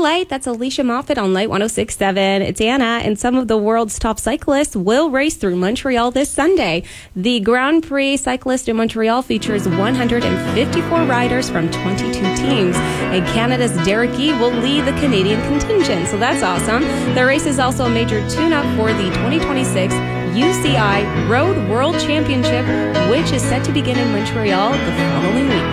Light. That's Alicia Moffat on Light 106.7. It's Anna, and some of the world's top cyclists will race through Montreal this Sunday. The Grand Prix Cyclist in Montreal features 154 riders from 22 teams, and Canada's Derek Gee will lead the Canadian contingent, so that's awesome. The race is also a major tune-up for the 2026 UCI Road World Championship, which is set to begin in Montreal the following week.